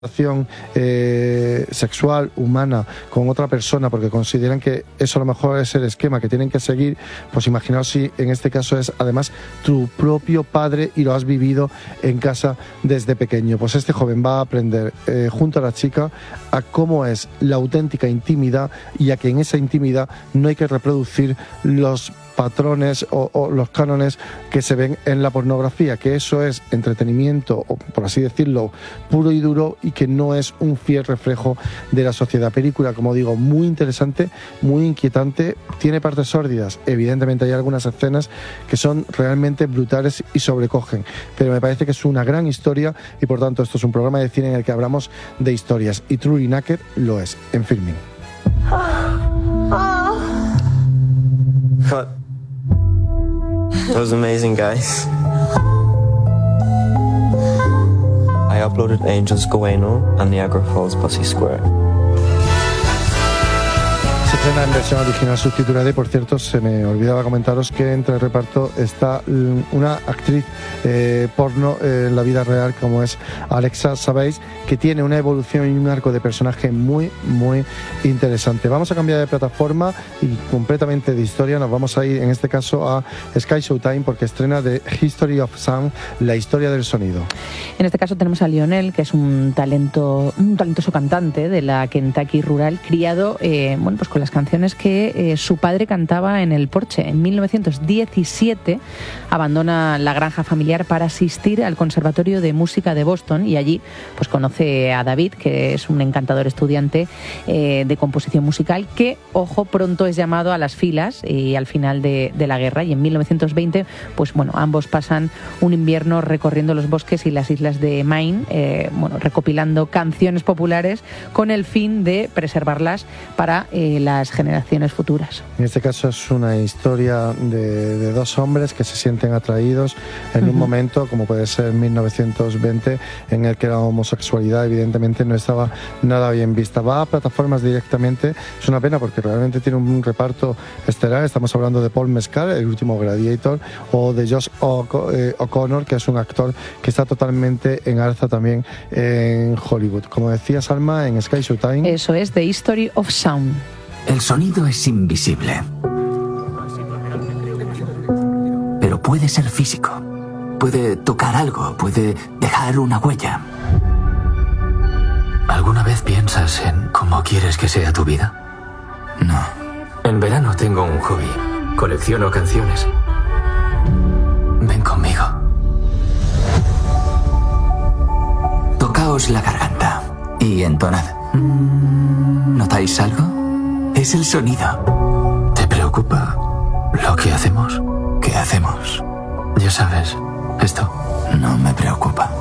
relación sexual humana con otra persona porque consideran que eso a lo mejor es el esquema que tienen que seguir, pues imaginaos si en este caso es además tu propio padre y lo has vivido en casa desde pequeño. Pues este joven va a aprender junto a la chica a cómo es la auténtica intimidad y a que en esa intimidad no hay que reproducir los patrones o los cánones que se ven en la pornografía, que eso es entretenimiento, o por así decirlo, puro y duro, y que no es un fiel reflejo de la sociedad. Película, como digo, muy interesante, muy inquietante, tiene partes sórdidas, evidentemente hay algunas escenas que son realmente brutales y sobrecogen, pero me parece que es una gran historia y por tanto esto es un programa de cine en el que hablamos de historias, y Truly Naked lo es, en Filmin. Cut. That was amazing, guys. I uploaded Angels Goeno and Niagara Falls Pussy Square. Se estrena en versión original subtitulada y, por cierto, se me olvidaba comentaros que entre el reparto está una actriz porno en la vida real como es Alexa Sabéis, que tiene una evolución y un arco de personaje muy, muy interesante. Vamos a cambiar de plataforma y completamente de historia. Nos vamos a ir, en este caso, a Sky Showtime porque estrena The History of Sound, la historia del sonido. En este caso tenemos a Lionel, que es un talentoso cantante de la Kentucky rural, criado pues con las canciones que su padre cantaba en el porche. En 1917 abandona la granja familiar para asistir al Conservatorio de Música de Boston y allí pues conoce a David, que es un encantador estudiante de composición musical que, ojo, pronto es llamado a las filas y al final de la guerra, y en 1920 pues bueno, ambos pasan un invierno recorriendo los bosques y las islas de Maine, recopilando canciones populares con el fin de preservarlas para las generaciones futuras. En este caso es una historia de dos hombres que se sienten atraídos en un momento, como puede ser 1920, en el que la homosexualidad evidentemente no estaba nada bien vista. Va a plataformas directamente, es una pena porque realmente tiene un reparto estelar. Estamos hablando de Paul Mescal, el último Gladiator, o de Josh O'Connor, que es un actor que está totalmente en alza también en Hollywood. Como decía Salma, en Sky Showtime. Eso es The History of Sound. El sonido es invisible, pero puede ser físico. Puede tocar algo, puede dejar una huella. ¿Alguna vez piensas en cómo quieres que sea tu vida? No. En verano tengo un hobby. Colecciono canciones. Ven conmigo. Tocaos la garganta y entonad. ¿Notáis algo? Es el sonido. ¿Te preocupa lo que hacemos? ¿Qué hacemos? Ya sabes, esto no me preocupa.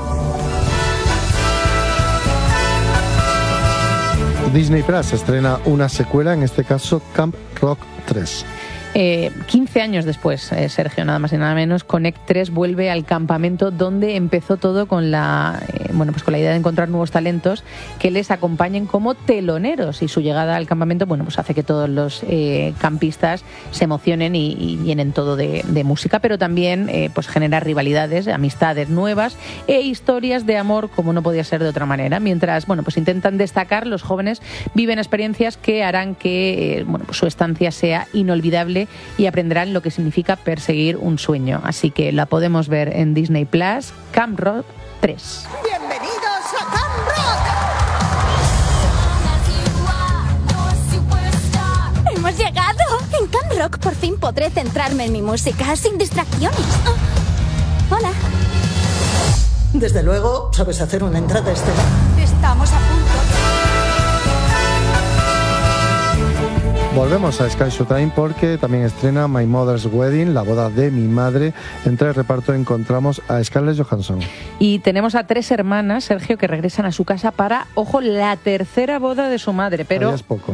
Disney Plus estrena una secuela, en este caso Camp Rock 3. 15 años después, Sergio, nada más y nada menos, Connect 3 vuelve al campamento donde empezó todo con la idea de encontrar nuevos talentos que les acompañen como teloneros, y su llegada al campamento pues hace que todos los campistas se emocionen y llenen todo de música, pero también pues genera rivalidades, amistades nuevas e historias de amor como no podía ser de otra manera. Mientras pues intentan destacar, los jóvenes viven experiencias que harán que pues su estancia sea inolvidable y aprenderán lo que significa perseguir un sueño. Así que la podemos ver en Disney Plus, Camp Rock 3. ¡Bienvenidos a Camp Rock! ¡Hemos llegado! En Camp Rock por fin podré centrarme en mi música sin distracciones. Hola. Desde luego, sabes hacer una entrada estelar. Estamos a punto. Volvemos a Sky Showtime porque también estrena My Mother's Wedding, la boda de mi madre. Entre el reparto encontramos a Scarlett Johansson. Y tenemos a 3 hermanas, Sergio, que regresan a su casa para, ojo, la tercera boda de su madre. Pero ahí es poco.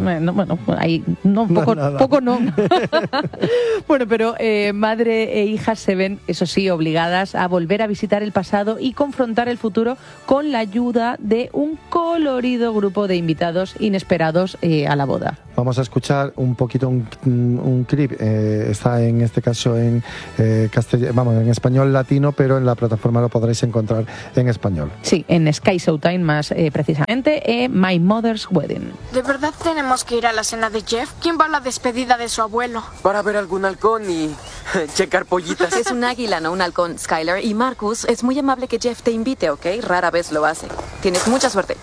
Poco no. Bueno, pero madre e hijas se ven, eso sí, obligadas a volver a visitar el pasado y confrontar el futuro con la ayuda de un colorido grupo de invitados inesperados a la boda. Vamos a escuchar echar un poquito un clip, está en este caso en en español latino, pero en la plataforma lo podréis encontrar en español. Sí, en Sky Showtime más precisamente, My Mother's Wedding. ¿De verdad tenemos que ir a la cena de Jeff? ¿Quién va a la despedida de su abuelo? Para ver algún halcón y checar pollitas. Es un águila, no un halcón, Skylar. Y Marcus, es muy amable que Jeff te invite, ¿ok? Rara vez lo hace. Tienes mucha suerte.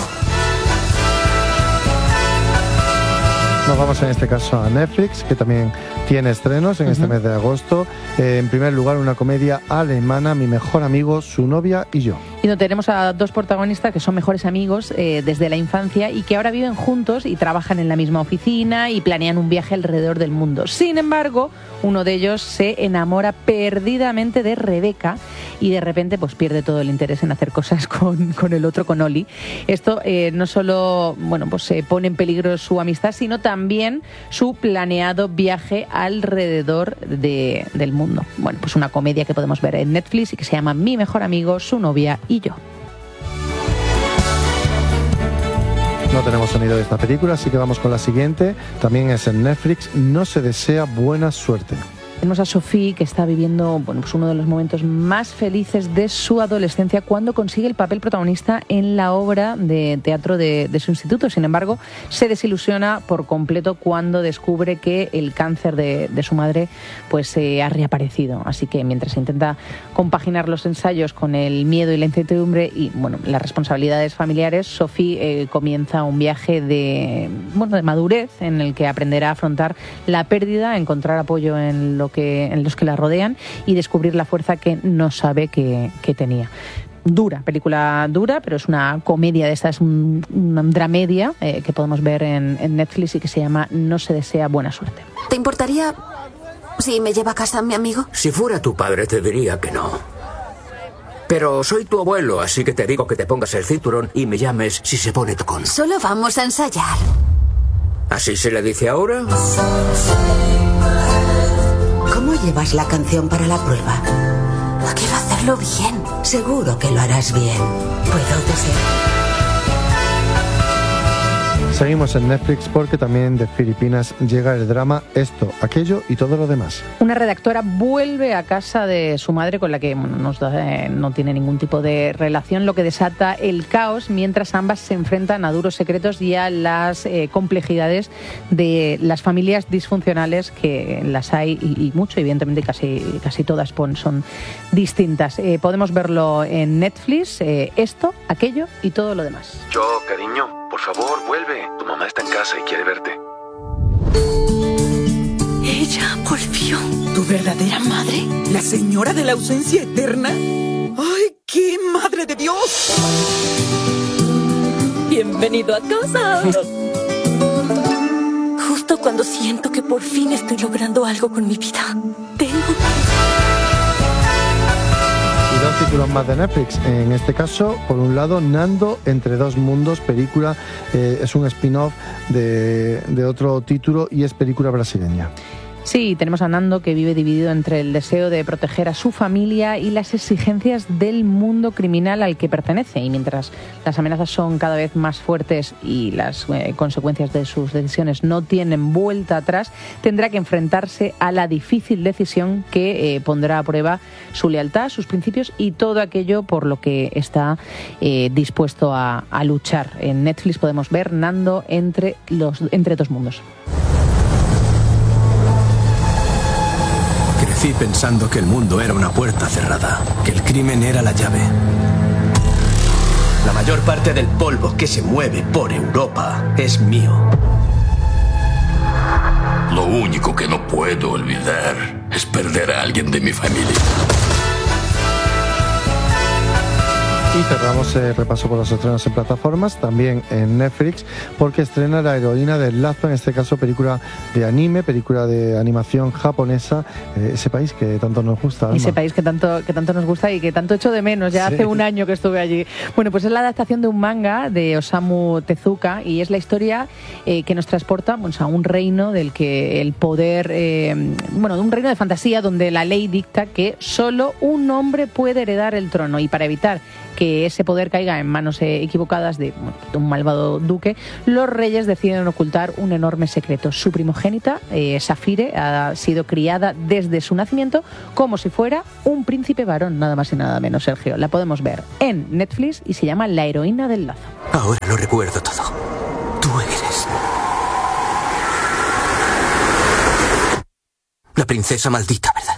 Nos vamos en este caso a Netflix, que también tiene estrenos en este mes de agosto. En primer lugar, una comedia alemana, Mi mejor amigo, su novia y yo. Y donde tenemos a dos protagonistas que son mejores amigos desde la infancia y que ahora viven juntos y trabajan en la misma oficina y planean un viaje alrededor del mundo. Sin embargo, uno de ellos se enamora perdidamente de Rebeca y de repente pues pierde todo el interés en hacer cosas con el otro, con Oli. Esto no solo pone en peligro su amistad, sino también su planeado viaje alrededor del mundo. Bueno, pues una comedia que podemos ver en Netflix y que se llama Mi mejor amigo, su novia y yo. No tenemos sonido de esta película, así que vamos con la siguiente. También es en Netflix, No se desea buena suerte. Tenemos a Sophie, que está viviendo uno de los momentos más felices de su adolescencia cuando consigue el papel protagonista en la obra de teatro de su instituto. Sin embargo, se desilusiona por completo cuando descubre que el cáncer de su madre pues ha reaparecido. Así que mientras intenta compaginar los ensayos con el miedo y la incertidumbre y las responsabilidades familiares, Sophie comienza un viaje de madurez en el que aprenderá a afrontar la pérdida, encontrar apoyo en los que la rodean y descubrir la fuerza que no sabe que tenía. Película dura, pero es una comedia de esta, es una dramedia que podemos ver en Netflix y que se llama No se desea buena suerte. ¿Te importaría si me lleva a casa mi amigo? Si fuera tu padre te diría que no. Pero soy tu abuelo, así que te digo que te pongas el cinturón y me llames si se pone tocón. Solo vamos a ensayar. ¿Así se le dice ahora? ¿Cómo llevas la canción para la prueba? Quiero hacerlo bien. Seguro que lo harás bien. Puedo desear. Seguimos en Netflix porque también de Filipinas llega el drama Esto, Aquello y Todo lo Demás. Una redactora vuelve a casa de su madre con la que no tiene ningún tipo de relación, lo que desata el caos mientras ambas se enfrentan a duros secretos y a las complejidades de las familias disfuncionales, que las hay y mucho, evidentemente casi todas son distintas. Podemos verlo en Netflix, Esto, Aquello y Todo lo Demás. Yo, cariño, por favor, vuelve. Tu mamá está en casa y quiere verte. Ella volvió. ¿Tu verdadera madre? ¿La señora de la ausencia eterna? ¡Ay, qué madre de Dios! Bienvenido a casa. Justo cuando siento que por fin estoy logrando algo con mi vida. Y dos títulos más de Netflix. En este caso, por un lado, Nando entre dos mundos, película, es un spin-off de otro título y es película brasileña. Sí, tenemos a Nando, que vive dividido entre el deseo de proteger a su familia y las exigencias del mundo criminal al que pertenece. Y mientras las amenazas son cada vez más fuertes y las consecuencias de sus decisiones no tienen vuelta atrás, tendrá que enfrentarse a la difícil decisión que pondrá a prueba su lealtad, sus principios y todo aquello por lo que está dispuesto a luchar. En Netflix podemos ver Nando entre dos mundos. Crecí pensando que el mundo era una puerta cerrada, que el crimen era la llave. La mayor parte del polvo que se mueve por Europa es mío. Lo único que no puedo olvidar es perder a alguien de mi familia. Y cerramos el repaso por los estrenos en plataformas, también en Netflix, porque estrena La heroína del lazo, en este caso película de anime, película de animación japonesa, ese país que tanto nos gusta, Alma. Ese país que tanto nos gusta y que tanto echo de menos, ya hace un año que estuve allí. Bueno, pues es la adaptación de un manga de Osamu Tezuka y es la historia que nos transporta a un reino del que el poder, un reino de fantasía donde la ley dicta que solo un hombre puede heredar el trono, y para evitar que ese poder caiga en manos equivocadas de un malvado duque, los reyes deciden ocultar un enorme secreto. Su primogénita, Saphire, ha sido criada desde su nacimiento como si fuera un príncipe varón, nada más y nada menos, Sergio. La podemos ver en Netflix y se llama La heroína del lazo. Ahora lo recuerdo todo. Tú eres la princesa maldita, ¿verdad?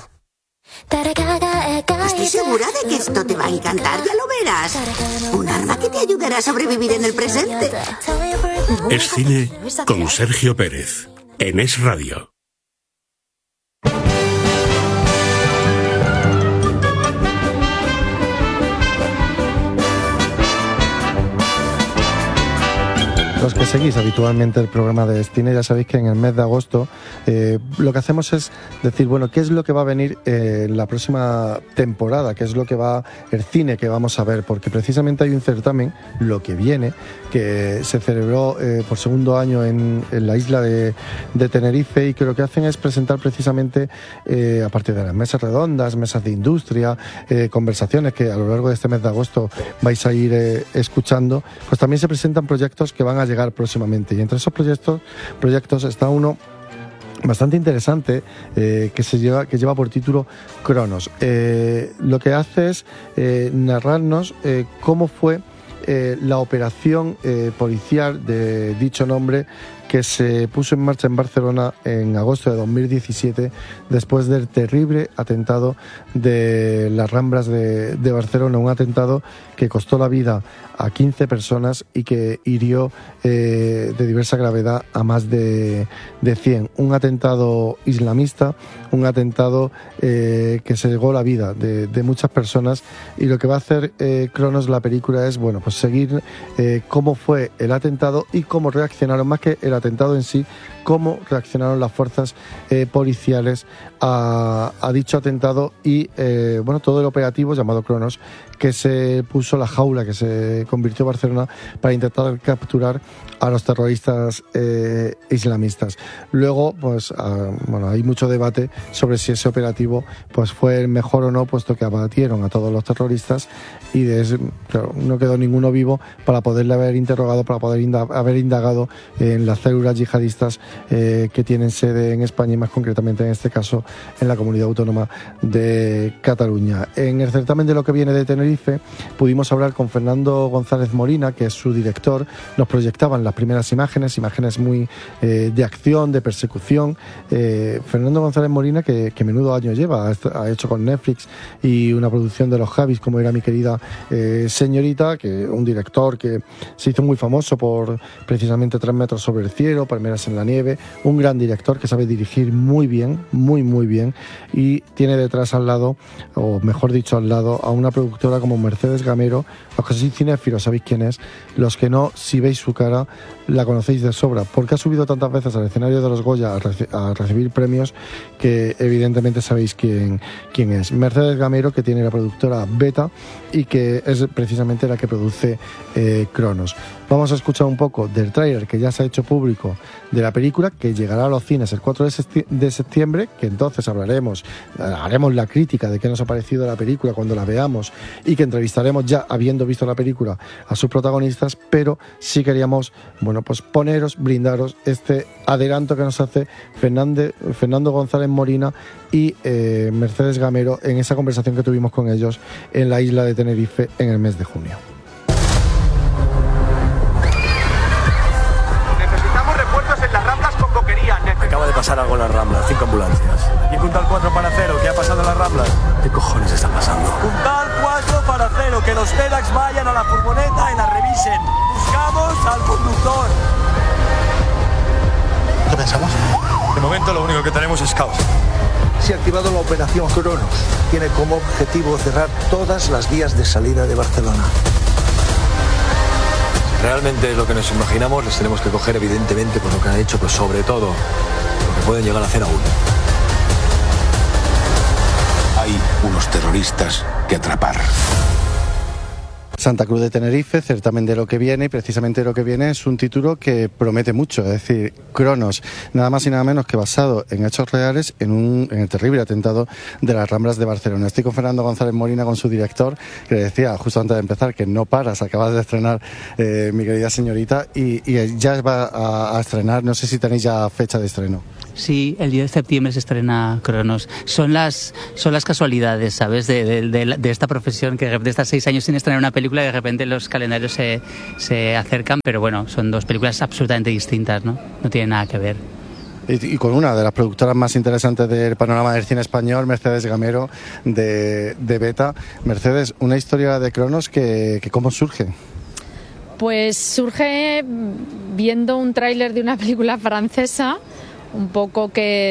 Estoy segura de que esto te va a encantar, ya lo verás. Un arma que te ayudará a sobrevivir en el presente. Es cine con Sergio Pérez, en Es Radio. Los que seguís habitualmente el programa de Cine ya sabéis que en el mes de agosto lo que hacemos es decir, bueno, ¿qué es lo que va a venir en la próxima temporada? ¿Qué es lo que va el cine que vamos a ver? Porque precisamente hay un certamen, Lo que viene, que se celebró por segundo año en la isla de Tenerife, y que lo que hacen es presentar precisamente, aparte de las mesas redondas, mesas de industria, conversaciones que a lo largo de este mes de agosto vais a ir escuchando, pues también se presentan proyectos que van a llegar próximamente, y entre esos proyectos está uno bastante interesante que lleva por título Cronos. Lo que hace es narrarnos cómo fue la operación policial de dicho nombre, que se puso en marcha en Barcelona en agosto de 2017 después del terrible atentado de las Ramblas de Barcelona, un atentado que costó la vida a 15 personas y que hirió de diversa gravedad a más de 100. Un atentado islamista, un atentado que se llevó la vida de muchas personas, y lo que va a hacer Cronos, la película, es bueno, pues seguir cómo fue el atentado y cómo reaccionaron, más que el atentado en sí, cómo reaccionaron las fuerzas policiales a dicho atentado, y bueno, todo el operativo llamado Cronos, que se puso la jaula, que se convirtió Barcelona para intentar capturar a los terroristas islamistas. Luego, pues bueno, hay mucho debate sobre si ese operativo pues fue el mejor o no, puesto que abatieron a todos los terroristas y claro, no quedó ninguno vivo para poderle haber interrogado, para poder haber indagado en las células yihadistas que tienen sede en España, y más concretamente en este caso en la Comunidad Autónoma de Cataluña. En el certamen de Lo que viene de Tenerife pudimos hablar con Fernando González Molina, que es su director. Nos proyectaban las primeras imágenes muy de acción, de persecución. Fernando González Molina, que menudo año lleva, ha hecho con Netflix y una producción de los Javis, como era Mi querida señorita, que un director que se hizo muy famoso por precisamente 3 metros sobre el cielo, Palmeras en la nieve, un gran director que sabe dirigir muy bien, muy bien, y tiene detrás al lado, o mejor dicho al lado, a una productora como Mercedes Gamero. Los que sois cinéfilos sabéis quién es, los que no, si veis su cara, la conocéis de sobra, porque ha subido tantas veces al escenario de los Goya a recibir premios, que evidentemente sabéis quién es. Mercedes Gamero, que tiene la productora Beta y que es precisamente la que produce Cronos. Vamos a escuchar un poco del tráiler que ya se ha hecho público de la película, que llegará a los cines el 4 de septiembre, que entonces haremos la crítica de qué nos ha parecido la película cuando la veamos, y que entrevistaremos, ya habiendo visto la película, a sus protagonistas. Pero sí queríamos, bueno, pues brindaros este adelanto que nos hace Fernando González Molina y Mercedes Gamero en esa conversación que tuvimos con ellos en la isla de Tenerife en el mes de junio. Necesitamos refuerzos en las Ramblas con boquería. Acaba de pasar algo en las Ramblas, 5 ambulancias. Y puntal 4 para 0, ¿qué ha pasado en las Ramblas? ¿Qué cojones está pasando? Puntal 4 para 0, que los TEDx vayan a la furgoneta y la revisen. Buscamos al conductor. ¿Qué pensamos? De momento lo único que tenemos es caos. Se ha activado la operación Cronos. Tiene como objetivo cerrar todas las vías de salida de Barcelona. Realmente es lo que nos imaginamos, les tenemos que coger evidentemente por lo que han hecho, pero sobre todo lo que pueden llegar a hacer aún. Hay unos terroristas que atrapar. Santa Cruz de Tenerife, certamen de lo que viene, y precisamente lo que viene es un título que promete mucho, es decir, Cronos, nada más y nada menos que basado en hechos reales en el terrible atentado de las Ramblas de Barcelona. Estoy con Fernando González Molina, con su director, que le decía justo antes de empezar que no paras, acabas de estrenar Mi querida señorita, y ya va a estrenar, no sé si tenéis ya fecha de estreno. Sí, el 10 de septiembre se estrena Cronos. Son las casualidades, ¿sabes? De esta profesión, que de estas 6 años sin estrenar una película, de repente los calendarios se acercan, pero bueno, son dos películas absolutamente distintas, ¿no? No tienen nada que ver. Y con una de las productoras más interesantes del panorama del cine español, Mercedes Gamero, de Beta. Mercedes, una historia de Cronos que ¿cómo surge? Pues surge viendo un tráiler de una película francesa, un poco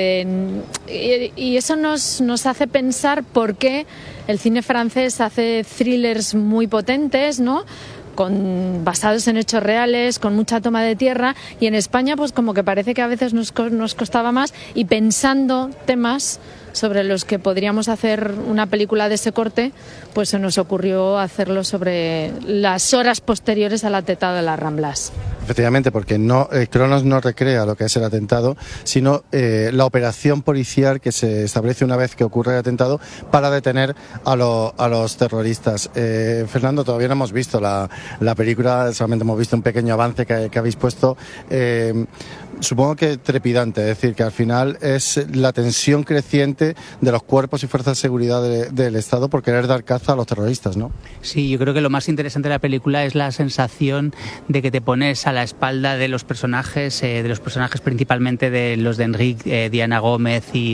y eso nos hace pensar por qué el cine francés hace thrillers muy potentes, ¿no? Basados en hechos reales, con mucha toma de tierra, y en España pues como que parece que a veces nos costaba más, y pensando temas sobre los que podríamos hacer una película de ese corte, pues se nos ocurrió hacerlo sobre las horas posteriores al atentado de las Ramblas. Efectivamente, porque Cronos no recrea lo que es el atentado, sino la operación policial que se establece una vez que ocurre el atentado para detener a los terroristas. Fernando, todavía no hemos visto la película, solamente hemos visto un pequeño avance que habéis puesto. Supongo que trepidante, es decir, que al final es la tensión creciente de los cuerpos y fuerzas de seguridad del Estado por querer dar caza a los terroristas, ¿no? Sí, yo creo que lo más interesante de la película es la sensación de que te pones a la espalda de los personajes principalmente de los de Enrique, Diana Gómez y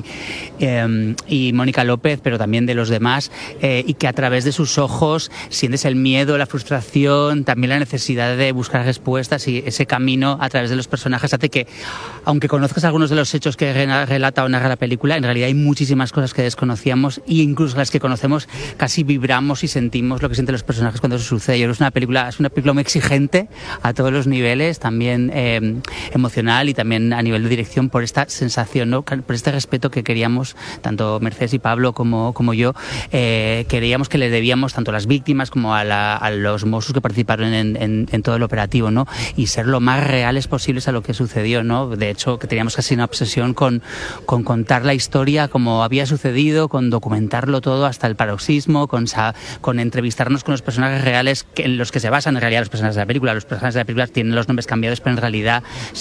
Mónica López, pero también de los demás, y que a través de sus ojos sientes el miedo, la frustración, también la necesidad de buscar respuestas, y ese camino a través de los personajes hace que, aunque conozcas algunos de los hechos que relata o narra la película, en realidad hay muchísimas cosas que desconocíamos, y incluso las que conocemos casi vibramos y sentimos lo que sienten los personajes cuando eso sucede. Yo creo que es una película muy exigente a todos los niveles, también emocional y también a nivel de dirección, por esta sensación, ¿no? Por este respeto que queríamos, tanto Mercedes y Pablo como yo, queríamos que le debíamos tanto a las víctimas como a los Mossos que participaron en todo el operativo, ¿no? Y ser lo más reales posibles a lo que sucedió, ¿no? De hecho, que teníamos casi una obsesión con contar la historia como había sucedido, con documentarlo todo hasta el paroxismo, con entrevistarnos con los personajes reales en los que se basan en realidad los personajes de la película. Los personajes de la película tienen los nombres cambiados, pero en realidad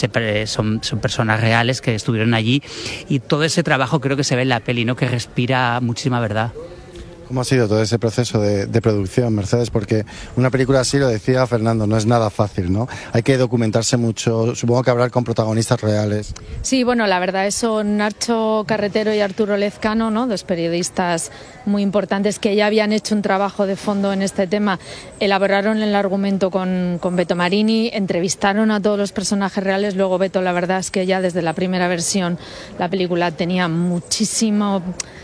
son personas reales que estuvieron allí, y todo ese trabajo creo que se ve en la peli, ¿no? Que respira muchísima verdad. ¿Cómo ha sido todo ese proceso de producción, Mercedes? Porque una película así, lo decía Fernando, no es nada fácil, ¿no? Hay que documentarse mucho, supongo que hablar con protagonistas reales. Sí, bueno, la verdad es son Nacho Carretero y Arturo Lezcano, ¿no? Dos periodistas muy importantes que ya habían hecho un trabajo de fondo en este tema, elaboraron el argumento con Beto Marini, entrevistaron a todos los personajes reales. Luego Beto, la verdad es que ya desde la primera versión la película tenía muchísimo...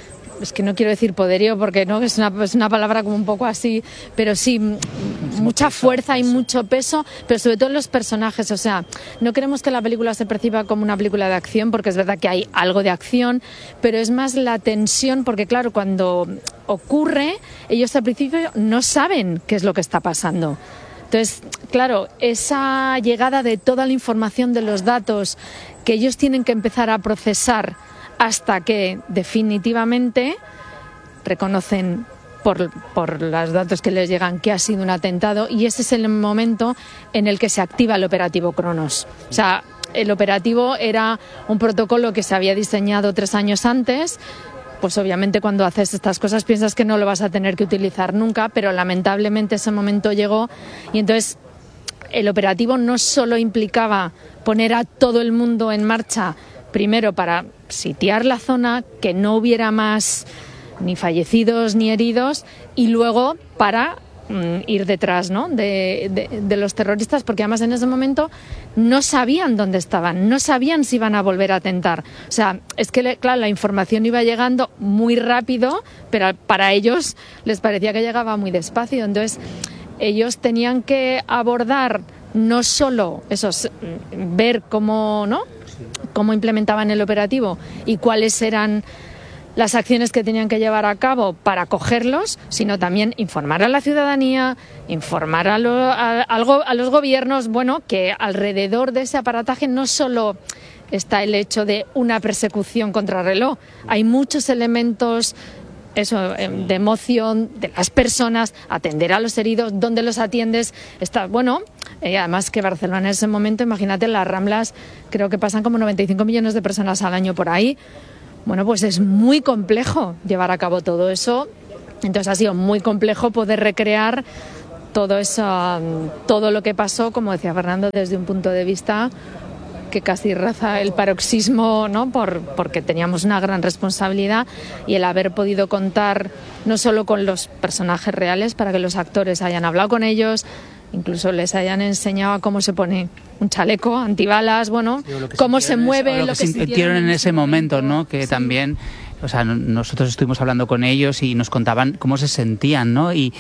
Es que no quiero decir poderío porque no es una palabra como un poco así, pero sí mucha fuerza y mucho peso, pero sobre todo en los personajes. O sea, no queremos que la película se perciba como una película de acción, porque es verdad que hay algo de acción, pero es más la tensión, porque claro, cuando ocurre, ellos al principio no saben qué es lo que está pasando. Entonces, claro, esa llegada de toda la información, de los datos que ellos tienen que empezar a procesar hasta que definitivamente reconocen por los datos que les llegan que ha sido un atentado, y ese es el momento en el que se activa el operativo Cronos. O sea, el operativo era un protocolo que se había diseñado 3 años antes. Pues obviamente cuando haces estas cosas piensas que no lo vas a tener que utilizar nunca, pero lamentablemente ese momento llegó, y entonces el operativo no solo implicaba poner a todo el mundo en marcha, primero para sitiar la zona, que no hubiera más ni fallecidos ni heridos, y luego para ir detrás, ¿no? de los terroristas, porque además en ese momento no sabían dónde estaban, no sabían si iban a volver a atentar. O sea, es que claro, la información iba llegando muy rápido, pero para ellos les parecía que llegaba muy despacio. Entonces ellos tenían que abordar no solo ver cómo implementaban el operativo y cuáles eran las acciones que tenían que llevar a cabo para cogerlos, sino también informar a la ciudadanía, informar a los gobiernos, bueno, que alrededor de ese aparataje no solo está el hecho de una persecución contrarreloj, hay muchos elementos de emoción de las personas, atender a los heridos, dónde los atiendes, está bueno, además que Barcelona en ese momento, imagínate, las Ramblas creo que pasan como 95 millones de personas al año por ahí. Bueno, pues es muy complejo llevar a cabo todo eso, entonces ha sido muy complejo poder recrear todo lo que pasó, como decía Fernando, desde un punto de vista que casi raza el paroxismo, ¿no? Porque teníamos una gran responsabilidad, y el haber podido contar no solo con los personajes reales, para que los actores hayan hablado con ellos, incluso les hayan enseñado a cómo se pone un chaleco antibalas, bueno, cómo se mueve, lo que sintieron en ese momento, ¿no? Que sí. También, o sea, nosotros estuvimos hablando con ellos y nos contaban cómo se sentían, ¿no? Y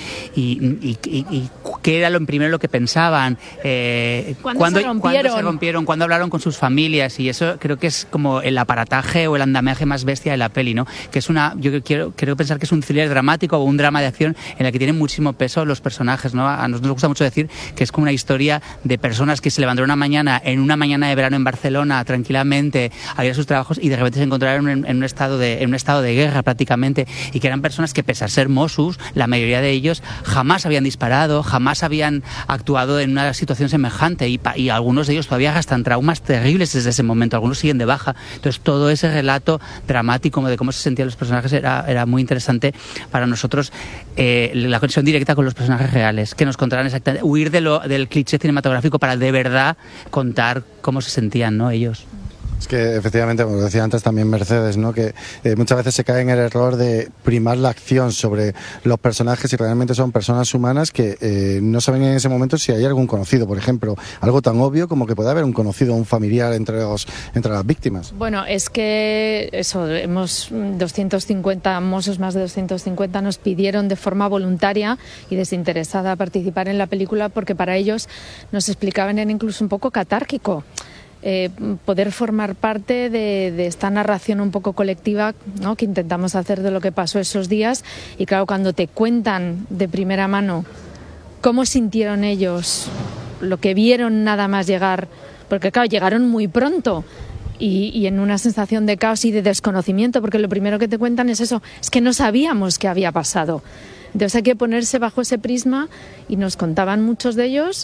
qué era lo primero lo que pensaban, cuándo se rompieron, cuándo hablaron con sus familias, y eso creo que es como el aparataje o el andamiaje más bestia de la peli, ¿no? Que es yo quiero pensar que es un thriller dramático o un drama de acción en el que tienen muchísimo peso los personajes, ¿no? A nosotros nos gusta mucho decir que es como una historia de personas que se levantaron una mañana de verano en Barcelona tranquilamente a ir a sus trabajos y de repente se encontraron en un estado de guerra prácticamente, y que eran personas que, pese a ser Mossos, la mayoría de ellos jamás habían disparado, jamás habían actuado en una situación semejante, y algunos de ellos todavía gastan traumas terribles desde ese momento, algunos siguen de baja. Entonces todo ese relato dramático de cómo se sentían los personajes era muy interesante para nosotros, la conexión directa con los personajes reales, que nos contaran exactamente, huir del cliché cinematográfico para de verdad contar cómo se sentían, ¿no? Ellos. Es que efectivamente, como decía antes también Mercedes, ¿no? Que muchas veces se cae en el error de primar la acción sobre los personajes, y realmente son personas humanas que no saben en ese momento si hay algún conocido, por ejemplo, algo tan obvio como que puede haber un conocido o un familiar entre las víctimas. Bueno, es que hemos 250 Mossos, más de 250, nos pidieron de forma voluntaria y desinteresada participar en la película, porque para ellos, nos explicaban, era incluso un poco catárquico. Poder formar parte de esta narración un poco colectiva, ¿no? Que intentamos hacer de lo que pasó esos días. Y claro, cuando te cuentan de primera mano cómo sintieron ellos, lo que vieron nada más llegar, porque claro, llegaron muy pronto y en una sensación de caos y de desconocimiento, porque lo primero que te cuentan es eso, es que no sabíamos qué había pasado. Entonces hay que ponerse bajo ese prisma, y nos contaban muchos de ellos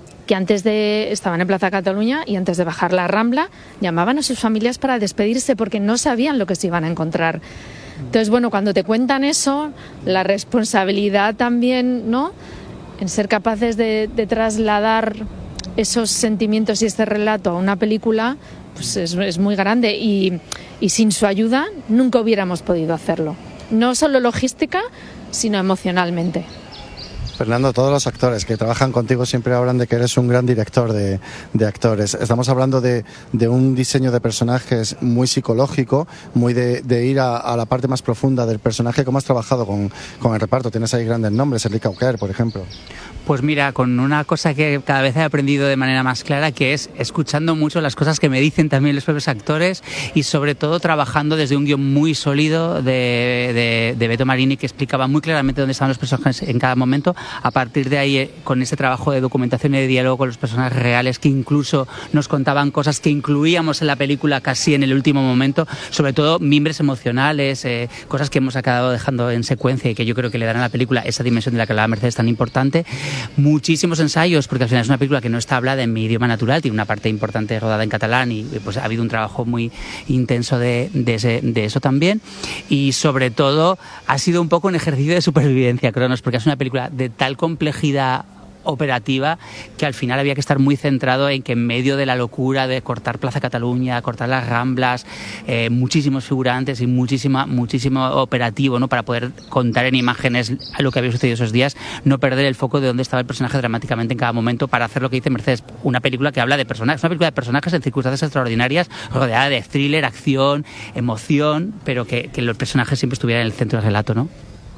que estaban en Plaza Cataluña, y antes de bajar la Rambla llamaban a sus familias para despedirse porque no sabían lo que se iban a encontrar. Entonces, bueno, cuando te cuentan eso, la responsabilidad también, ¿no?, en ser capaces de trasladar esos sentimientos y este relato a una película, pues es muy grande, y sin su ayuda nunca hubiéramos podido hacerlo. No solo logística, sino emocionalmente. Fernando, todos los actores que trabajan contigo siempre hablan de que eres un gran director de actores. Estamos hablando de un diseño de personajes muy psicológico, muy de ir a la parte más profunda del personaje. ¿Cómo has trabajado con el reparto? Tienes ahí grandes nombres, Enrique Auquer, por ejemplo. Pues mira, con una cosa que cada vez he aprendido de manera más clara, que es escuchando mucho las cosas que me dicen también los propios actores, y sobre todo trabajando desde un guión muy sólido de Beto Marini, que explicaba muy claramente dónde estaban los personajes en cada momento. A partir de ahí, con ese trabajo de documentación y de diálogo con los personajes reales, que incluso nos contaban cosas que incluíamos en la película casi en el último momento, sobre todo mimbres emocionales, cosas que hemos acabado dejando en secuencia y que yo creo que le dan a la película esa dimensión de la que hablaba Mercedes tan importante. Muchísimos ensayos, porque al final es una película que no está hablada en mi idioma natural, tiene una parte importante rodada en catalán, y pues ha habido un trabajo muy intenso de eso también. Y sobre todo ha sido un poco un ejercicio de supervivencia, Cronos, porque es una película de tal complejidad operativa que al final había que estar muy centrado en que en medio de la locura de cortar Plaza Cataluña, cortar las Ramblas, muchísimos figurantes y muchísimo operativo, ¿no?, para poder contar en imágenes lo que había sucedido esos días, no perder el foco de dónde estaba el personaje dramáticamente en cada momento, para hacer lo que dice Mercedes, una película que habla de personajes, una película de personajes en circunstancias extraordinarias, rodeada de thriller, acción, emoción, pero que los personajes siempre estuvieran en el centro del relato, ¿no?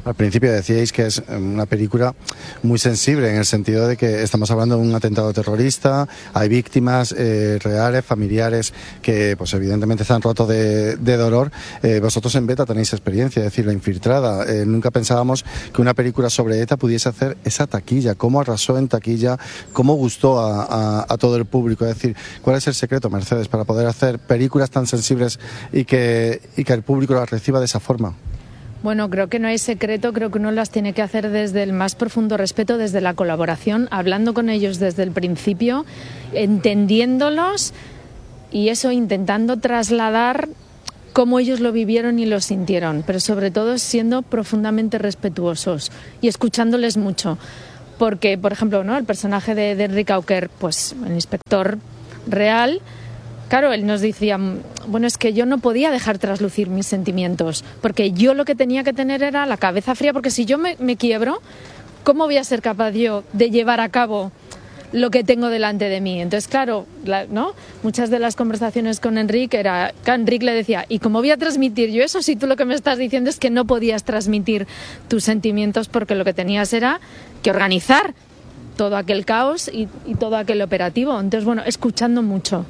Al principio decíais que es una película muy sensible en el sentido de que estamos hablando de un atentado terrorista, hay víctimas reales, familiares que pues evidentemente están rotos de dolor. Vosotros en Beta tenéis experiencia, es decir, La Infiltrada. Nunca pensábamos que una película sobre ETA pudiese hacer esa taquilla, cómo arrasó en taquilla, cómo gustó a todo el público. Es decir, ¿cuál es el secreto, Mercedes, para poder hacer películas tan sensibles y que el público las reciba de esa forma? Bueno, creo que no hay secreto, creo que uno las tiene que hacer desde el más profundo respeto, desde la colaboración, hablando con ellos desde el principio, entendiéndolos y eso, intentando trasladar cómo ellos lo vivieron y lo sintieron, pero sobre todo siendo profundamente respetuosos y escuchándoles mucho. Porque, por ejemplo, ¿no?, el personaje de Enrique Auquer, pues el inspector real, claro, él nos decía, bueno, es que yo no podía dejar traslucir mis sentimientos, porque yo lo que tenía que tener era la cabeza fría, porque si yo me quiebro, ¿cómo voy a ser capaz yo de llevar a cabo lo que tengo delante de mí? Entonces, claro, ¿no?, muchas de las conversaciones con Enrique era que Enrique le decía, ¿y cómo voy a transmitir yo eso si tú lo que me estás diciendo es que no podías transmitir tus sentimientos porque lo que tenías era que organizar todo aquel caos y todo aquel operativo? Entonces, bueno, escuchando mucho.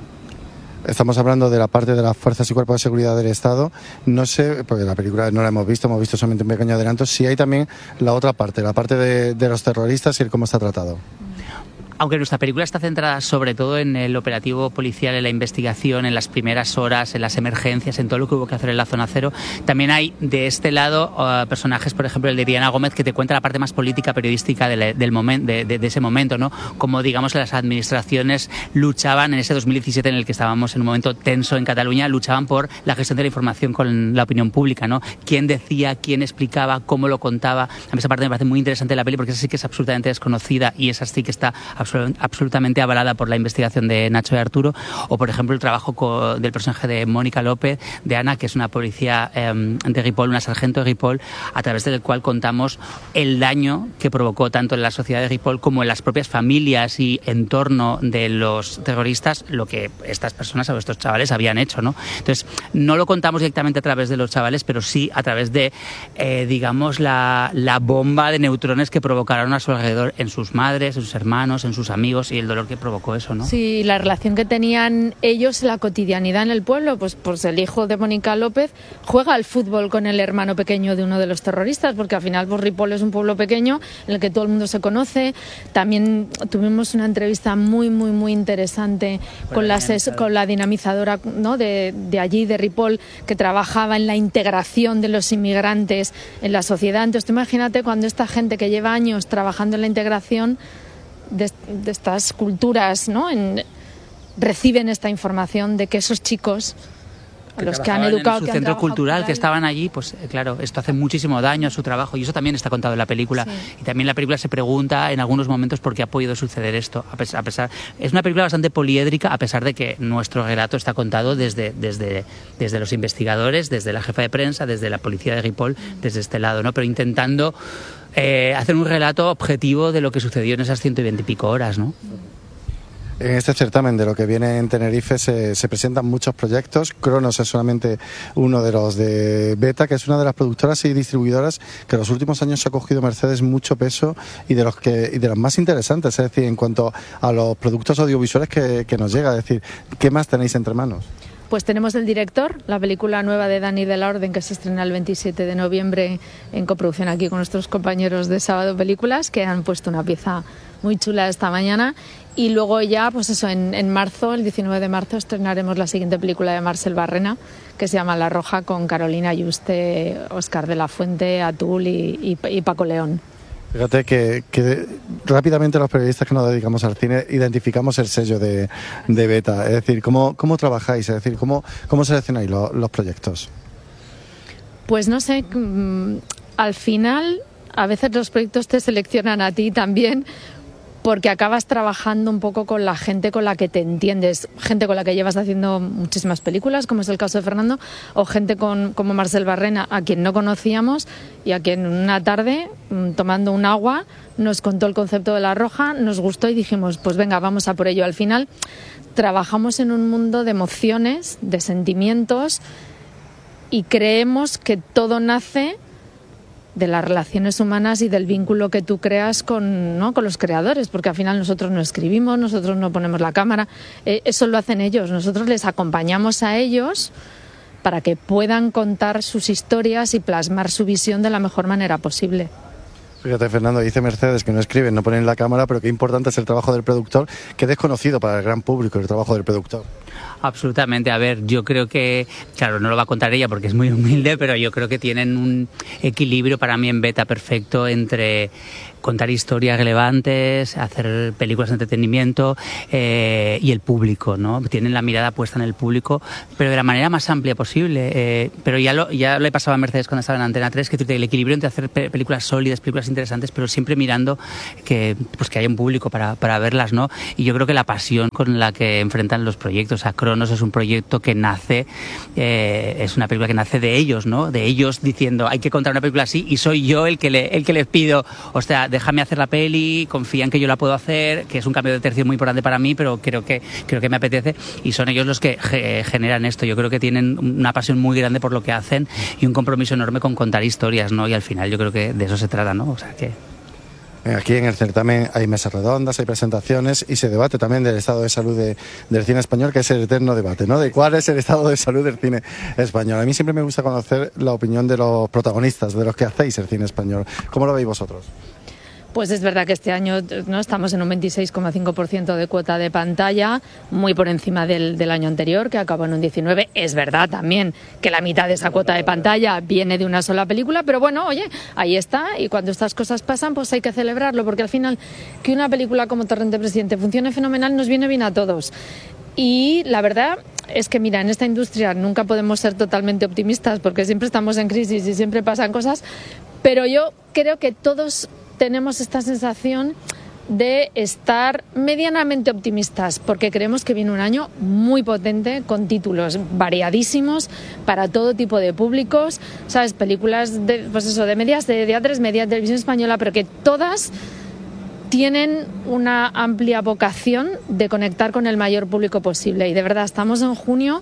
Estamos hablando de la parte de las fuerzas y cuerpos de seguridad del Estado. No sé, porque la película no la hemos visto solamente un pequeño adelanto, si hay también la otra parte, la parte de los terroristas y el cómo está tratado. Aunque nuestra película está centrada sobre todo en el operativo policial, en la investigación, en las primeras horas, en las emergencias, en todo lo que hubo que hacer en la zona cero, también hay de este lado personajes, por ejemplo el de Diana Gómez, que te cuenta la parte más política, periodística del momento, de ese momento, ¿no? Como digamos las administraciones luchaban en ese 2017 en el que estábamos en un momento tenso en Cataluña, luchaban por la gestión de la información con la opinión pública, ¿no? Quién decía, quién explicaba, cómo lo contaba. A mí esa parte me parece muy interesante de la peli porque esa sí que es absolutamente desconocida y esa sí que está absolutamente avalada por la investigación de Nacho y Arturo, o por ejemplo el trabajo del personaje de Mónica López, de Ana, que es una policía de Ripoll, una sargento de Ripoll, a través del cual contamos el daño que provocó tanto en la sociedad de Ripoll como en las propias familias y entorno de los terroristas, lo que estas personas o estos chavales habían hecho, ¿no? Entonces, no lo contamos directamente a través de los chavales, pero sí a través de, digamos, la bomba de neutrones que provocaron a su alrededor en sus madres, en sus hermanos, en sus amigos, y el dolor que provocó eso, ¿no? Sí, la relación que tenían ellos en la cotidianidad en el pueblo, pues el hijo de Mónica López juega al fútbol con el hermano pequeño de uno de los terroristas, porque al final pues Ripoll es un pueblo pequeño en el que todo el mundo se conoce. También tuvimos una entrevista muy interesante con la dinamizadora, ¿no?, de allí, de Ripoll, que trabajaba en la integración de los inmigrantes en la sociedad. Entonces, tú imagínate cuando esta gente que lleva años trabajando en la integración de estas culturas, ¿no?, reciben esta información de que esos chicos a los que han educado, en su centro cultural, que estaban allí, pues claro, esto hace muchísimo daño a su trabajo y eso también está contado en la película. Sí. Y también la película se pregunta en algunos momentos por qué ha podido suceder esto. A pesar, es una película bastante poliédrica, a pesar de que nuestro relato está contado desde los investigadores, desde la jefa de prensa, desde la policía de Ripoll, desde este lado, ¿no? Pero intentando hacer un relato objetivo de lo que sucedió en esas 120 y pico horas, ¿no? En este certamen de lo que viene en Tenerife se presentan muchos proyectos. Cronos es solamente uno de los de Beta, que es una de las productoras y distribuidoras que en los últimos años ha cogido Mercedes mucho peso y de los más interesantes, es decir, en cuanto a los productos audiovisuales que nos llega. Es decir, ¿qué más tenéis entre manos? Pues tenemos El Director, la película nueva de Dani de la Orden, que se estrena el 27 de noviembre en coproducción aquí con nuestros compañeros de Sábado Películas, que han puesto una pieza muy chula esta mañana. Y luego ya, pues eso, en marzo, el 19 de marzo, estrenaremos la siguiente película de Marcel Barrena, que se llama La Roja, con Carolina Yuste, Óscar de la Fuente, Atul y Paco León. Fíjate que rápidamente los periodistas que nos dedicamos al cine identificamos el sello de Beta. Es decir, ¿cómo trabajáis? Es decir, ¿cómo seleccionáis los proyectos? Pues no sé, al final a veces los proyectos te seleccionan a ti también, porque acabas trabajando un poco con la gente con la que te entiendes, gente con la que llevas haciendo muchísimas películas, como es el caso de Fernando, o gente como Marcel Barrena, a quien no conocíamos y a quien una tarde, tomando un agua, nos contó el concepto de La Roja, nos gustó y dijimos, pues venga, vamos a por ello. Al final trabajamos en un mundo de emociones, de sentimientos, y creemos que todo nace de las relaciones humanas y del vínculo que tú creas con los creadores, porque al final nosotros no escribimos, nosotros no ponemos la cámara, eso lo hacen ellos, nosotros les acompañamos a ellos para que puedan contar sus historias y plasmar su visión de la mejor manera posible. Fíjate, Fernando, dice Mercedes que no escriben, no ponen la cámara, pero qué importante es el trabajo del productor, que es desconocido para el gran público el trabajo del productor. Absolutamente. A ver, yo creo que, claro, no lo va a contar ella porque es muy humilde, pero yo creo que tienen un equilibrio para mí en Beta perfecto entre contar historias relevantes, hacer películas de entretenimiento y el público, ¿no? Tienen la mirada puesta en el público, pero de la manera más amplia posible. Pero ya lo he pasado a Mercedes cuando estaba en Antena 3, que el equilibrio entre hacer películas sólidas, películas interesantes, pero siempre mirando que haya un público para verlas, ¿no? Y yo creo que la pasión con la que enfrentan los proyectos. A Cronos es un proyecto que nace, es una película que nace de ellos, ¿no? De ellos diciendo, hay que contar una película así y soy yo el que les pido, o sea, déjame hacer la peli, confía en que yo la puedo hacer, que es un cambio de tercio muy importante para mí, pero creo que me apetece, y son ellos los que generan esto. Yo creo que tienen una pasión muy grande por lo que hacen y un compromiso enorme con contar historias, ¿no? Y al final yo creo que de eso se trata, ¿no? O sea que... Aquí en el certamen hay mesas redondas, hay presentaciones y se debate también del estado de salud del cine español, que es el eterno debate, ¿no? De cuál es el estado de salud del cine español. A mí siempre me gusta conocer la opinión de los protagonistas, de los que hacéis el cine español. ¿Cómo lo veis vosotros? Pues es verdad que este año no estamos en un 26,5% de cuota de pantalla, muy por encima del año anterior, que acabó en un 19%. Es verdad también que la mitad de esa cuota de pantalla viene de una sola película, pero bueno, oye, ahí está, y cuando estas cosas pasan, pues hay que celebrarlo, porque al final que una película como Torrente Presidente funcione fenomenal nos viene bien a todos. Y la verdad es que, mira, en esta industria nunca podemos ser totalmente optimistas, porque siempre estamos en crisis y siempre pasan cosas, pero yo creo que todos tenemos esta sensación de estar medianamente optimistas, porque creemos que viene un año muy potente, con títulos variadísimos para todo tipo de públicos, ¿sabes? Películas de medias de A3, media televisión española, pero que todas tienen una amplia vocación de conectar con el mayor público posible. Y de verdad, estamos en junio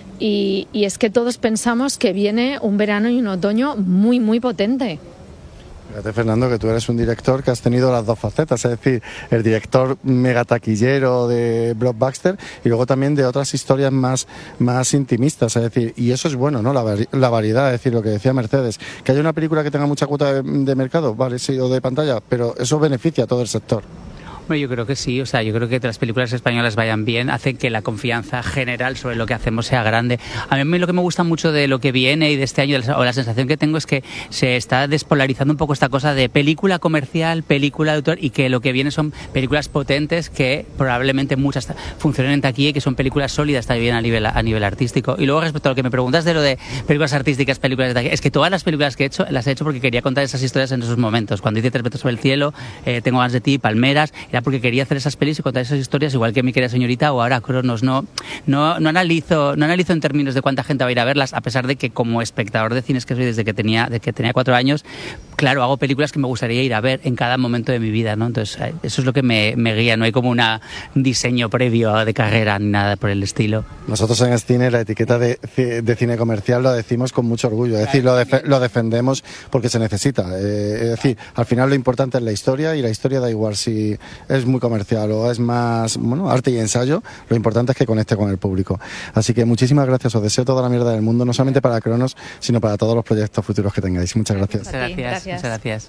y es que todos pensamos que viene un verano y un otoño muy, muy potente. Fíjate, Fernando, que tú eres un director que has tenido las dos facetas, es decir, el director megataquillero de blockbuster y luego también de otras historias más intimistas, es decir, y eso es bueno, ¿no? La variedad, es decir, lo que decía Mercedes, que haya una película que tenga mucha cuota de mercado, vale, sí, o de pantalla, pero eso beneficia a todo el sector. Bueno, yo creo que sí, o sea, yo creo que las películas españolas vayan bien, hacen que la confianza general sobre lo que hacemos sea grande. A mí lo que me gusta mucho de lo que viene y de este año, o la sensación que tengo, es que se está despolarizando un poco esta cosa de película comercial, película de autor, y que lo que viene son películas potentes que probablemente muchas funcionen en taquilla y que son películas sólidas también a nivel artístico. Y luego, respecto a lo que me preguntas de lo de películas artísticas, películas de taquilla, es que todas las películas que he hecho las he hecho porque quería contar esas historias en esos momentos. Cuando hice 3 metros sobre el cielo, Tengo ganas de ti, Palmeras, era porque quería hacer esas pelis y contar esas historias, igual que Mi querida señorita o ahora Cronos. No analizo en términos de cuánta gente va a ir a verlas, a pesar de que como espectador de cines que soy desde que tenía 4 años, claro, hago películas que me gustaría ir a ver en cada momento de mi vida, ¿no? Entonces eso es lo que me guía, no hay como un diseño previo de carrera ni nada por el estilo. Nosotros en Scene la etiqueta de cine comercial lo decimos con mucho orgullo, es decir, lo defendemos porque se necesita, es decir, al final lo importante es la historia, y la historia da igual si es muy comercial o es más arte y ensayo, lo importante es que conecte con el público. Así que muchísimas gracias, os deseo toda la mierda del mundo, no solamente para Cronos, sino para todos los proyectos futuros que tengáis. Muchas gracias. Muchas gracias.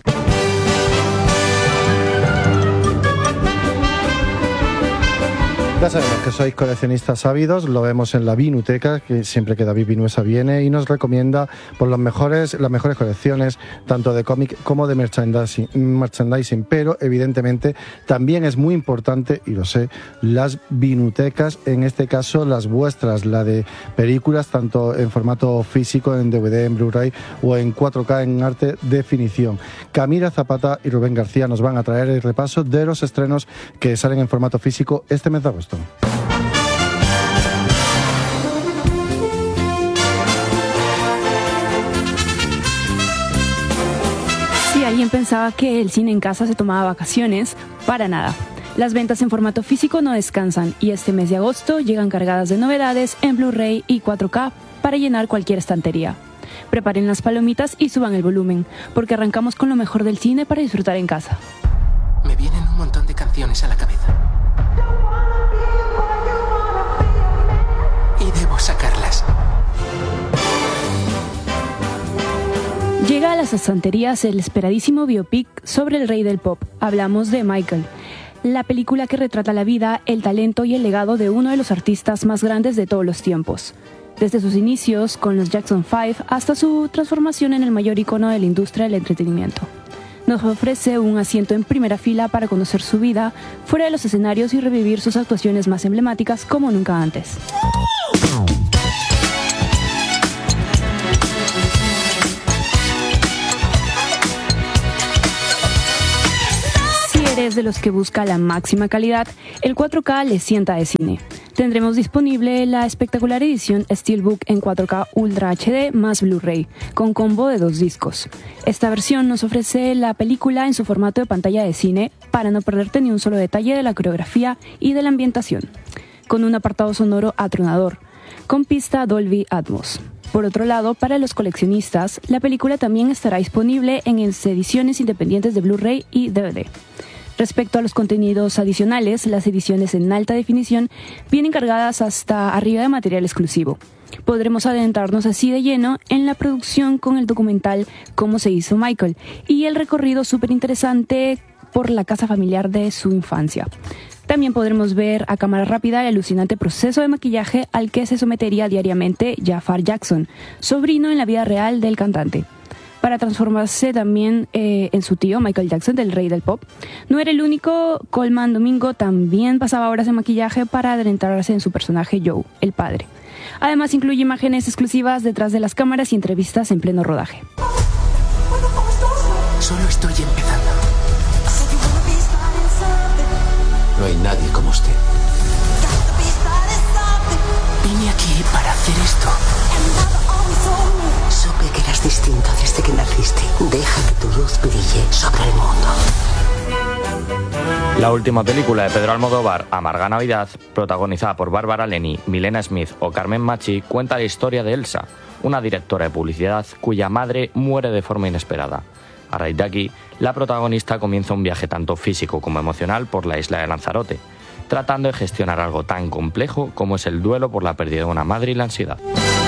Ya sabemos que sois coleccionistas ávidos, lo vemos en la Vinuteca, que siempre que David Vinuesa viene y nos recomienda por las mejores colecciones, tanto de cómic como de merchandising, pero evidentemente también es muy importante, y lo sé, las vinutecas, en este caso las vuestras, la de películas, tanto en formato físico, en DVD, en Blu-ray o en 4K en alta definición. Camila Zapata y Rubén García nos van a traer el repaso de los estrenos que salen en formato físico este mes de agosto. Si alguien pensaba que el cine en casa se tomaba vacaciones, para nada. Las ventas en formato físico no descansan y este mes de agosto llegan cargadas de novedades en Blu-ray y 4K para llenar cualquier estantería. Preparen las palomitas y suban el volumen, porque arrancamos con lo mejor del cine para disfrutar en casa. Me vienen un montón de canciones a la cabeza. Y debo sacarlas. Llega a las estanterías el esperadísimo biopic sobre el rey del pop. Hablamos de Michael. La película que retrata la vida, el talento y el legado de uno de los artistas más grandes de todos los tiempos. Desde sus inicios con los Jackson 5 hasta su transformación en el mayor icono de la industria del entretenimiento. Nos ofrece un asiento en primera fila para conocer su vida fuera de los escenarios y revivir sus actuaciones más emblemáticas como nunca antes. Si eres de los que busca la máxima calidad, el 4K le sienta de cine. Tendremos disponible la espectacular edición Steelbook en 4K Ultra HD más Blu-ray, con combo de 2 discos. Esta versión nos ofrece la película en su formato de pantalla de cine para no perderte ni un solo detalle de la coreografía y de la ambientación, con un apartado sonoro atronador, con pista Dolby Atmos. Por otro lado, para los coleccionistas, la película también estará disponible en ediciones independientes de Blu-ray y DVD. Respecto a los contenidos adicionales, las ediciones en alta definición vienen cargadas hasta arriba de material exclusivo. Podremos adentrarnos así de lleno en la producción con el documental Cómo se hizo Michael y el recorrido súper interesante por la casa familiar de su infancia. También podremos ver a cámara rápida el alucinante proceso de maquillaje al que se sometería diariamente Jafar Jackson, sobrino en la vida real del cantante. Para transformarse también en su tío Michael Jackson, del rey del pop. No era el único, Colman Domingo también pasaba horas en maquillaje para adentrarse en su personaje Joe, el padre. Además incluye imágenes exclusivas detrás de las cámaras y entrevistas en pleno rodaje. Solo estoy empezando. No hay nadie como usted. Vine aquí para hacer esto. Supe que eras distinto desde que naciste. Deja que tu luz brille sobre el mundo. La última película de Pedro Almodóvar, Amarga Navidad, protagonizada por Bárbara Leni, Milena Smith o Carmen Machi, cuenta la historia de Elsa, una directora de publicidad cuya madre muere de forma inesperada. A raíz de aquí, la protagonista comienza un viaje tanto físico como emocional por la isla de Lanzarote, tratando de gestionar algo tan complejo como es el duelo por la pérdida de una madre y la ansiedad.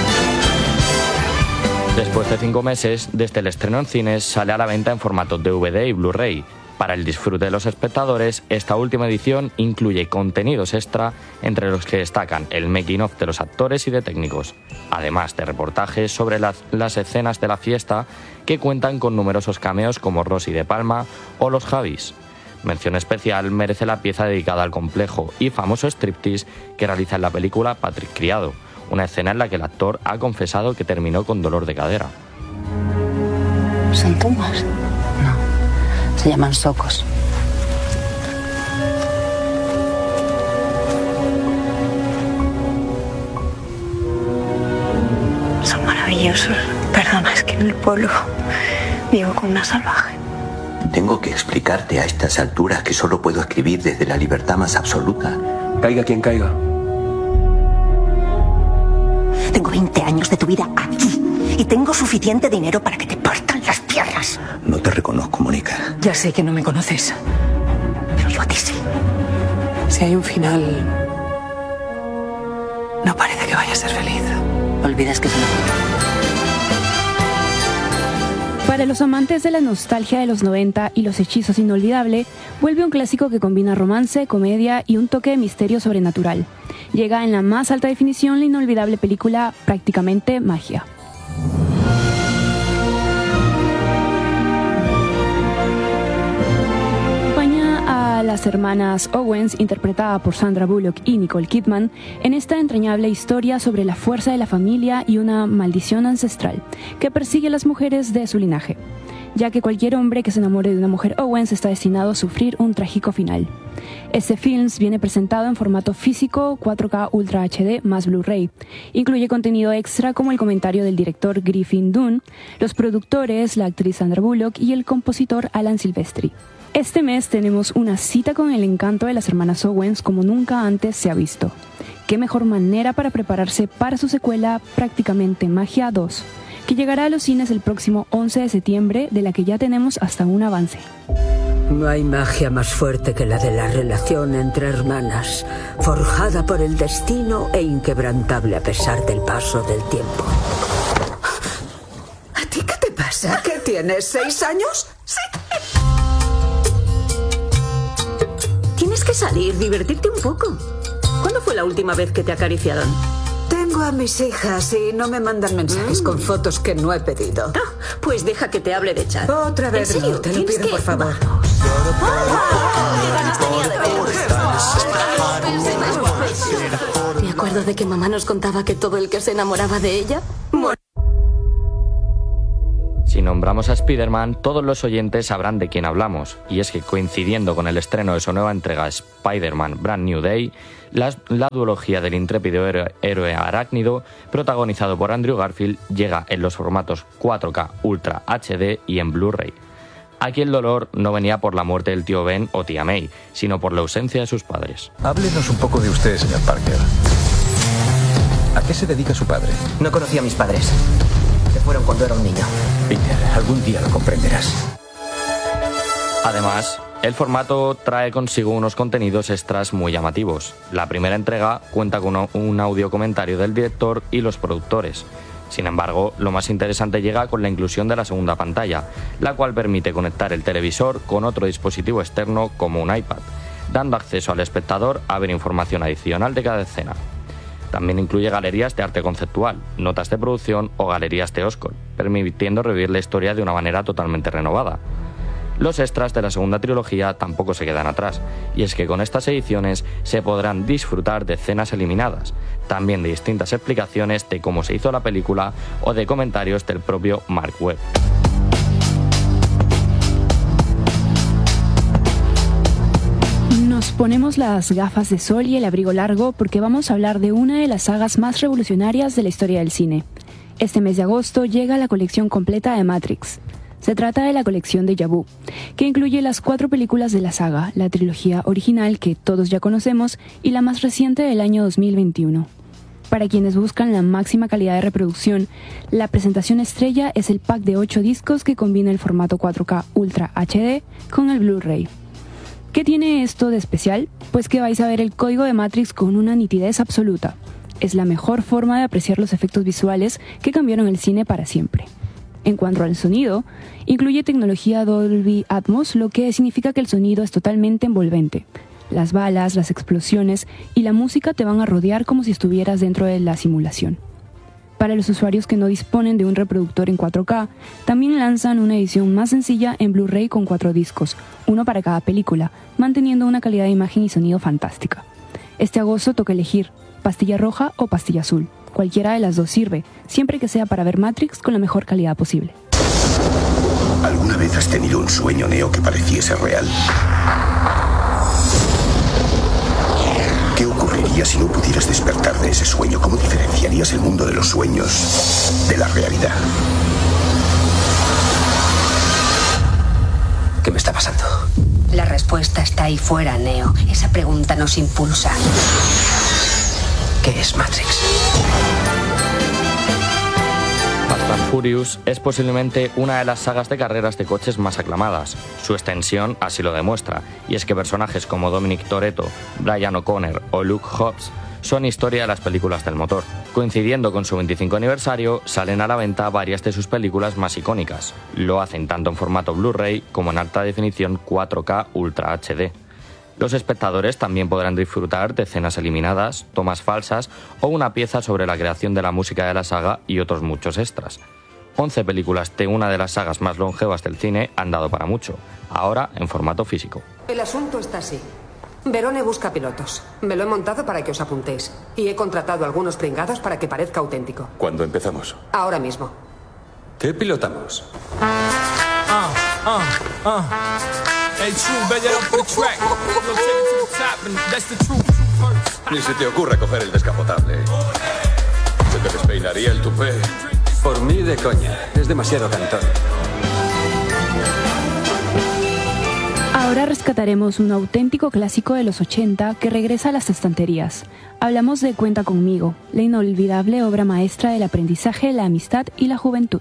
Después de 5 meses, desde el estreno en cines, sale a la venta en formatos DVD y Blu-ray. Para el disfrute de los espectadores, esta última edición incluye contenidos extra, entre los que destacan el making of de los actores y de técnicos, además de reportajes sobre las escenas de la fiesta que cuentan con numerosos cameos como Rosy de Palma o los Javis. Mención especial merece la pieza dedicada al complejo y famoso striptease que realiza en la película Patrick Criado, una escena en la que el actor ha confesado que terminó con dolor de cadera. ¿Son tumbas? No, se llaman socos. Son maravillosos. Perdona, es que en el pueblo vivo con una salvaje. Tengo que explicarte a estas alturas que solo puedo escribir desde la libertad más absoluta. Caiga quien caiga. Tengo 20 años de tu vida aquí y tengo suficiente dinero para que te partan las piernas. No te reconozco, Mónica. Ya sé que no me conoces. Pero yo a ti sí. Si hay un final, no parece que vaya a ser feliz. Olvidas que es una... Para los amantes de la nostalgia de los 90 y los hechizos inolvidable, vuelve un clásico que combina romance, comedia y un toque de misterio sobrenatural. Llega en la más alta definición la inolvidable película Prácticamente Magia. Acompaña a las hermanas Owens, interpretada por Sandra Bullock y Nicole Kidman, en esta entrañable historia sobre la fuerza de la familia y una maldición ancestral que persigue a las mujeres de su linaje, ya que cualquier hombre que se enamore de una mujer Owens está destinado a sufrir un trágico final. Este film viene presentado en formato físico 4K Ultra HD más Blu-ray. Incluye contenido extra como el comentario del director Griffin Dunne, los productores, la actriz Sandra Bullock y el compositor Alan Silvestri. Este mes tenemos una cita con el encanto de las hermanas Owens como nunca antes se ha visto. ¿Qué mejor manera para prepararse para su secuela Prácticamente Magia 2? que llegará a los cines el próximo 11 de septiembre, de la que ya tenemos hasta un avance. No hay magia más fuerte que la de la relación entre hermanas, forjada por el destino e inquebrantable a pesar del paso del tiempo. ¿A ti qué te pasa? ¿Qué tienes, 6 años? Sí. Tienes que salir, divertirte un poco. ¿Cuándo fue la última vez que te acariciaron? Tengo a mis hijas y no me mandan mensajes con fotos que no he pedido. Pues deja que te hable de chat. Otra vez, ¿En serio? no, te lo pido, por favor. Me acuerdo de que mamá nos contaba que todo el que se enamoraba de ella... Si nombramos a Spider-Man, todos los oyentes sabrán de quién hablamos, y es que coincidiendo con el estreno de su nueva entrega Spider-Man Brand New Day, la duología del intrépido héroe arácnido, protagonizado por Andrew Garfield, llega en los formatos 4K Ultra HD y en Blu-ray. Aquí el dolor no venía por la muerte del tío Ben o tía May, sino por la ausencia de sus padres. Háblenos un poco de usted, señor Parker. ¿A qué se dedica su padre? No conocí a mis padres. Se fueron cuando era un niño. Peter, algún día lo comprenderás. Además, el formato trae consigo unos contenidos extras muy llamativos. La primera entrega cuenta con un audio comentario del director y los productores. Sin embargo, lo más interesante llega con la inclusión de la segunda pantalla, la cual permite conectar el televisor con otro dispositivo externo como un iPad, dando acceso al espectador a ver información adicional de cada escena. También incluye galerías de arte conceptual, notas de producción o galerías de Oscar, permitiendo revivir la historia de una manera totalmente renovada. Los extras de la segunda trilogía tampoco se quedan atrás, y es que con estas ediciones se podrán disfrutar de escenas eliminadas, también de distintas explicaciones de cómo se hizo la película o de comentarios del propio Mark Webb. Nos ponemos las gafas de sol y el abrigo largo porque vamos a hablar de una de las sagas más revolucionarias de la historia del cine. Este mes de agosto llega la colección completa de Matrix. Se trata de la colección de Déjà Vu, que incluye las 4 películas de la saga, la trilogía original que todos ya conocemos y la más reciente del año 2021. Para quienes buscan la máxima calidad de reproducción, la presentación estrella es el pack de 8 discos que combina el formato 4K Ultra HD con el Blu-ray. ¿Qué tiene esto de especial? Pues que vais a ver el código de Matrix con una nitidez absoluta. Es la mejor forma de apreciar los efectos visuales que cambiaron el cine para siempre. En cuanto al sonido, incluye tecnología Dolby Atmos, lo que significa que el sonido es totalmente envolvente. Las balas, las explosiones y la música te van a rodear como si estuvieras dentro de la simulación. Para los usuarios que no disponen de un reproductor en 4K, también lanzan una edición más sencilla en Blu-ray con 4 discos, uno para cada película, manteniendo una calidad de imagen y sonido fantástica. Este agosto toca elegir pastilla roja o pastilla azul. Cualquiera de las dos sirve, siempre que sea para ver Matrix con la mejor calidad posible. ¿Alguna vez has tenido un sueño, Neo, que pareciese real? ¿Qué ocurriría si no pudieras despertar de ese sueño? ¿Cómo diferenciarías el mundo de los sueños de la realidad? ¿Qué me está pasando? La respuesta está ahí fuera, Neo. Esa pregunta nos impulsa. ¿Qué es Matrix? Fast and Furious es posiblemente una de las sagas de carreras de coches más aclamadas. Su extensión así lo demuestra, y es que personajes como Dominic Toretto, Brian O'Connor o Luke Hobbs son historia de las películas del motor. Coincidiendo con su 25 aniversario, salen a la venta varias de sus películas más icónicas. Lo hacen tanto en formato Blu-ray como en alta definición 4K Ultra HD. Los espectadores también podrán disfrutar de escenas eliminadas, tomas falsas o una pieza sobre la creación de la música de la saga y otros muchos extras. 11 películas de una de las sagas más longevas del cine han dado para mucho, ahora en formato físico. El asunto está así. Verone busca pilotos. Me lo he montado para que os apuntéis. Y he contratado a algunos pringados para que parezca auténtico. ¿Cuándo empezamos? Ahora mismo. ¿Qué pilotamos? Ni se te ocurra coger el descapotable. Se te despeinaría el tupé. Por mí de coña. Es demasiado cantón. Ahora rescataremos un auténtico clásico de los 80 que regresa a las estanterías. Hablamos de Cuenta conmigo, la inolvidable obra maestra del aprendizaje, la amistad y la juventud.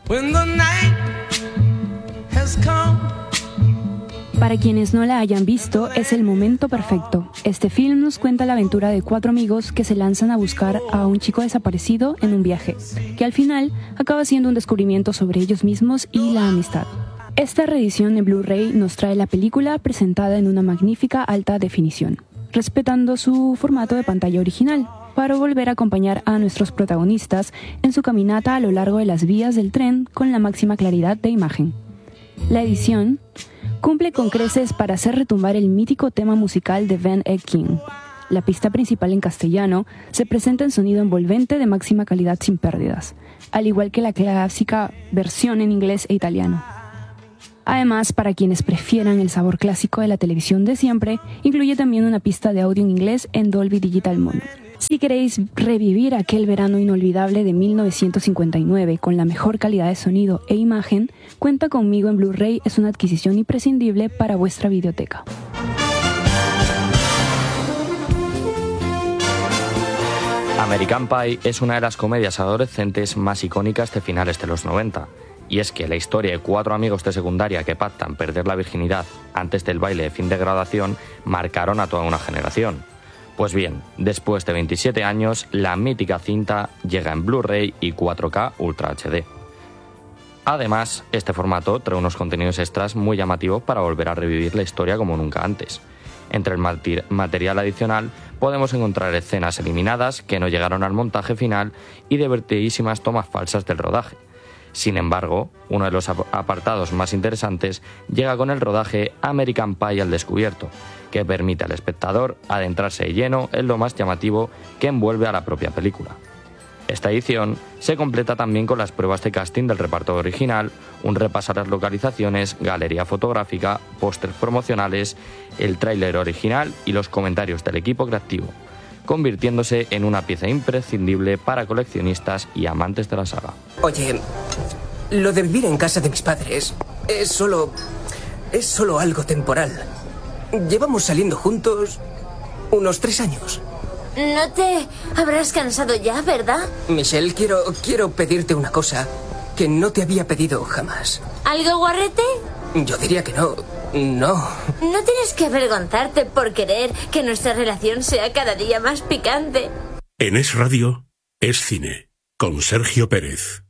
Para quienes no la hayan visto, es el momento perfecto. Este film nos cuenta la aventura de 4 amigos que se lanzan a buscar a un chico desaparecido en un viaje, que al final acaba siendo un descubrimiento sobre ellos mismos y la amistad. Esta reedición en Blu-ray nos trae la película presentada en una magnífica alta definición, respetando su formato de pantalla original, para volver a acompañar a nuestros protagonistas en su caminata a lo largo de las vías del tren con la máxima claridad de imagen. La edición cumple con creces para hacer retumbar el mítico tema musical de Van Eyck King. La pista principal en castellano se presenta en sonido envolvente de máxima calidad sin pérdidas, al igual que la clásica versión en inglés e italiano. Además, para quienes prefieran el sabor clásico de la televisión de siempre, incluye también una pista de audio en inglés en Dolby Digital Mono. Si queréis revivir aquel verano inolvidable de 1959 con la mejor calidad de sonido e imagen, Cuenta conmigo en Blu-ray es una adquisición imprescindible para vuestra videoteca. American Pie es una de las comedias adolescentes más icónicas de finales de los 90. Y es que la historia de 4 amigos de secundaria que pactan perder la virginidad antes del baile de fin de graduación marcaron a toda una generación. Pues bien, después de 27 años, la mítica cinta llega en Blu-ray y 4K Ultra HD. Además, este formato trae unos contenidos extras muy llamativos para volver a revivir la historia como nunca antes. Entre el material adicional podemos encontrar escenas eliminadas que no llegaron al montaje final y divertidísimas tomas falsas del rodaje. Sin embargo, uno de los apartados más interesantes llega con el rodaje American Pie al descubierto, que permite al espectador adentrarse de lleno en lo más llamativo que envuelve a la propia película. Esta edición se completa también con las pruebas de casting del reparto original, un repaso a las localizaciones, galería fotográfica, pósters promocionales, el tráiler original y los comentarios del equipo creativo, convirtiéndose en una pieza imprescindible para coleccionistas y amantes de la saga. Oye, lo de vivir en casa de mis padres es solo algo temporal. Llevamos saliendo juntos unos 3 años. No te habrás cansado ya, ¿verdad? Michelle, quiero pedirte una cosa que no te había pedido jamás. ¿Algo guarrete? Yo diría que no. No. No tienes que avergonzarte por querer que nuestra relación sea cada día más picante. En Es Radio, Es Cine, con Sergio Pérez.